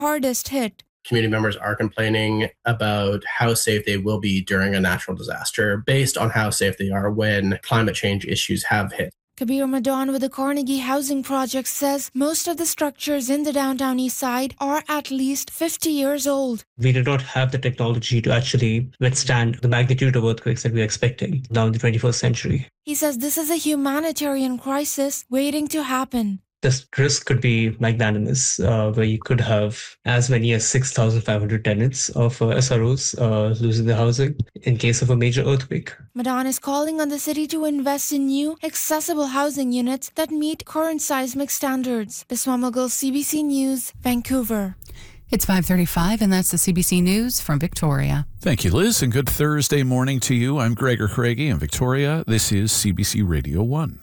hardest hit. Community members are complaining about how safe they will be during a natural disaster based on how safe they are when climate change issues have hit. Kabir Madan with the Carnegie Housing Project says most of the structures in the downtown east side are at least 50 years old. We do not have the technology to actually withstand the magnitude of earthquakes that we are expecting now in the 21st century. He says this is a humanitarian crisis waiting to happen. This risk could be magnanimous, where you could have as many as 6,500 tenants of SROs losing their housing in case of a major earthquake. Madan is calling on the city to invest in new, accessible housing units that meet current seismic standards. Biswa Mughal, CBC News, Vancouver. It's 5:35, and that's the CBC News from Victoria. Thank you, Liz, and good Thursday morning to you. I'm Gregor Craigie in Victoria. This is CBC Radio 1.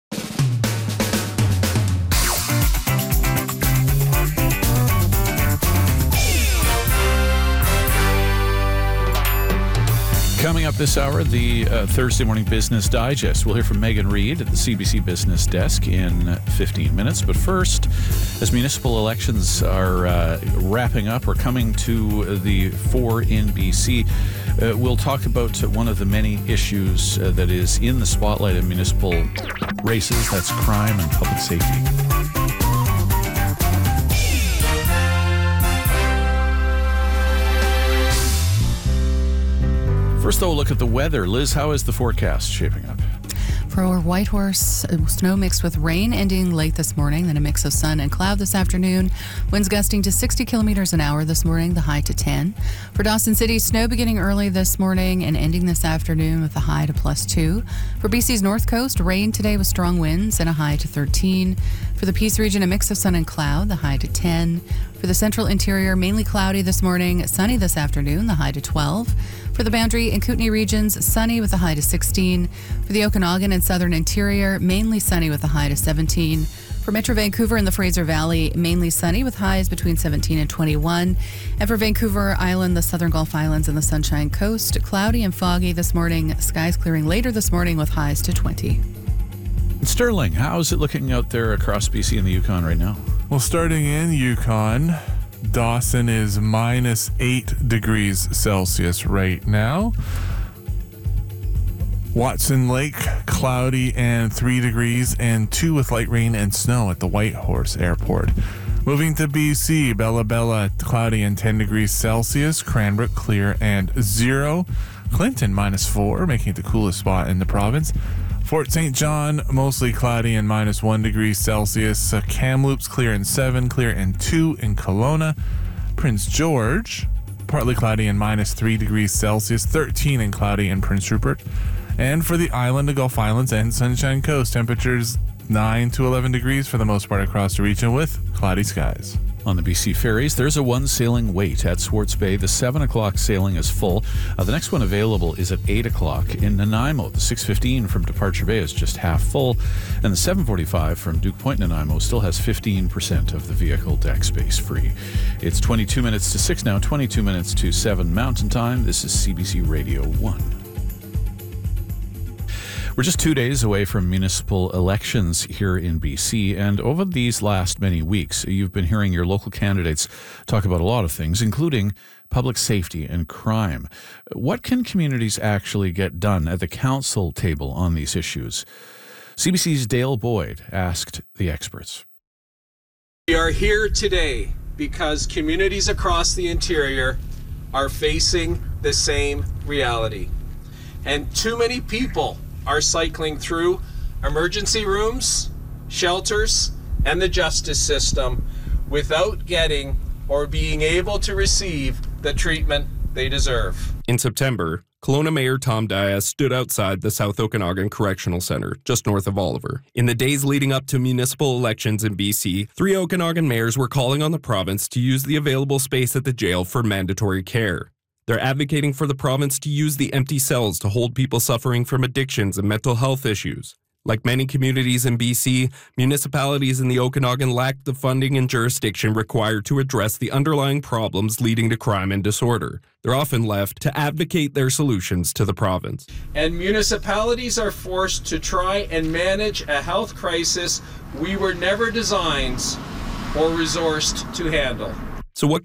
Coming up this hour, the Thursday Morning Business Digest. We'll hear from Megan Reid at the CBC Business Desk in 15 minutes. But first, as municipal elections are wrapping up or coming to the fore in BC, we'll talk about one of the many issues that is in the spotlight of municipal races. That's crime and public safety. First, though, look at the weather. Liz, how is the forecast shaping up? For Whitehorse, snow mixed with rain ending late this morning, then a mix of sun and cloud this afternoon. Winds gusting to 60 kilometers an hour this morning, the high to 10. For Dawson City, snow beginning early this morning and ending this afternoon with a high to +2. For BC's North Coast, rain today with strong winds and a high to 13. For the Peace region, a mix of sun and cloud, the high to 10. For the central interior, mainly cloudy this morning, sunny this afternoon, the high to 12. For the Boundary and Kootenay regions, sunny with a high to 16. For the Okanagan and southern interior, mainly sunny with a high to 17. For Metro Vancouver and the Fraser Valley, mainly sunny with highs between 17 and 21. And for Vancouver Island, the Southern Gulf Islands and the Sunshine Coast, cloudy and foggy this morning, skies clearing later this morning with highs to 20. Sterling, how is it looking out there across BC and the Yukon right now? Well, starting in Yukon, Dawson is -8 degrees Celsius right now. Watson Lake, cloudy and 3 degrees, and 2 with light rain and snow at the Whitehorse Airport. Moving to BC, Bella Bella, cloudy and 10 degrees Celsius. Cranbrook, clear and 0. Clinton, -4, making it the coolest spot in the province. Fort St. John, mostly cloudy and -1 degree Celsius. Kamloops, clear and 7, clear and 2 in Kelowna. Prince George, partly cloudy and -3 degrees Celsius. 13 and cloudy in Prince Rupert. And for the island, the Gulf Islands and Sunshine Coast, temperatures 9 to 11 degrees for the most part across the region with cloudy skies. On the BC ferries, there's a one sailing wait at Swartz Bay. The 7 o'clock sailing is full. The next one available is at 8 o'clock in Nanaimo. The 6:15 from Departure Bay is just half full. And the 7:45 from Duke Point, Nanaimo still has 15% of the vehicle deck space free. It's 22 minutes to 6 now, 22 minutes to 7 Mountain Time. This is CBC Radio 1. We're just 2 days away from municipal elections here in BC, and over these last many weeks, you've been hearing your local candidates talk about a lot of things, including public safety and crime. What can communities actually get done at the council table on these issues? CBC's Dale Boyd asked the experts. We are here today because communities across the interior are facing the same reality, and too many people are cycling through emergency rooms, shelters, and the justice system without getting or being able to receive the treatment they deserve. In September, Kelowna Mayor Tom Dias stood outside the South Okanagan Correctional Centre, just north of Oliver. In the days leading up to municipal elections in BC, 3 Okanagan mayors were calling on the province to use the available space at the jail for mandatory care. They're advocating for the province to use the empty cells to hold people suffering from addictions and mental health issues. Like many communities in BC, municipalities in the Okanagan lack the funding and jurisdiction required to address the underlying problems leading to crime and disorder. They're often left to advocate their solutions to the province. And municipalities are forced to try and manage a health crisis we were never designed or resourced to handle. So what